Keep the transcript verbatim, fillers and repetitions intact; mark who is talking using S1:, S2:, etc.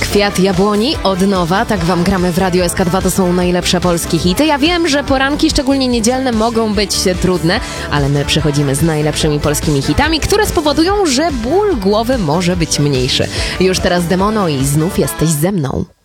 S1: Kwiat jabłoni od nowa, tak wam gramy w Radio S K dwa, to są najlepsze polskie hity. Ja wiem, że poranki, szczególnie niedzielne, mogą być trudne, ale my przychodzimy z najlepszymi polskimi hitami, które spowodują, że ból głowy może być mniejszy. Już teraz Demono i znów jesteś ze mną.